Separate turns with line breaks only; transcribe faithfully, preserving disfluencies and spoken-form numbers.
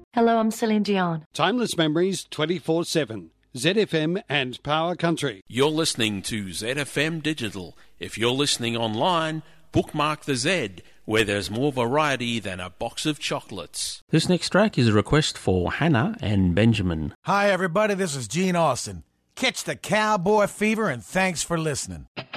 Hello, I'm Celine Dion.
Timeless Memories twenty-four seven. Z F M and Power Country.
You're listening to Z F M Digital. If you're listening online, bookmark the Z, where there's more variety than a box of chocolates.
This next track is a request for Hannah and Benjamin.
Hi, everybody. This is Gene Austin. Catch the cowboy fever, and thanks for listening.